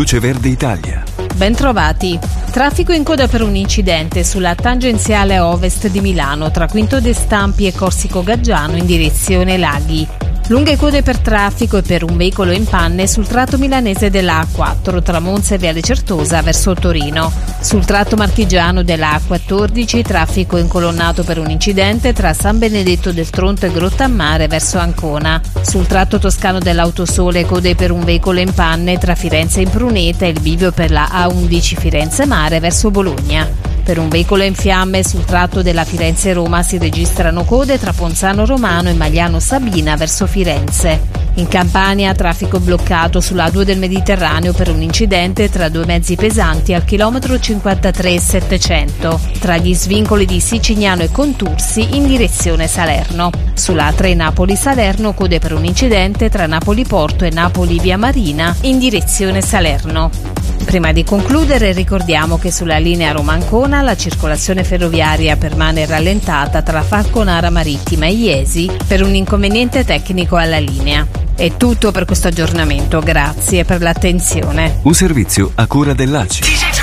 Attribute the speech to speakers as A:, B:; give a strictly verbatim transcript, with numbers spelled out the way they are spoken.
A: Luce Verde Italia.
B: Bentrovati. Traffico in coda per un incidente sulla tangenziale ovest di Milano tra Quinto de Stampi e Corsico Gaggiano in direzione Laghi. Lunghe code per traffico e per un veicolo in panne sul tratto milanese della A quattro tra Monza e Viale Certosa verso Torino. Sul tratto marchigiano della A quattordici traffico incolonnato per un incidente tra San Benedetto del Tronto e Grottammare verso Ancona. Sul tratto toscano dell'Autosole code per un veicolo in panne tra Firenze e Impruneta e il bivio per la A undici Firenze Mare verso Bologna. Per un veicolo in fiamme sul tratto della Firenze-Roma si registrano code tra Ponzano Romano e Magliano Sabina verso Firenze. In Campania traffico bloccato sull'A due del Mediterraneo per un incidente tra due mezzi pesanti al chilometro cinquantatré settecento, tra gli svincoli di Sicignano e Contursi in direzione Salerno. Sulla A tre Napoli-Salerno code per un incidente tra Napoli Porto e Napoli Via Marina in direzione Salerno. Prima di concludere ricordiamo che sulla linea Roma-Ancona la circolazione ferroviaria permane rallentata tra Falconara Marittima e Iesi per un inconveniente tecnico alla linea. È tutto per questo aggiornamento, grazie per l'attenzione.
A: Un servizio a cura dell'A C I.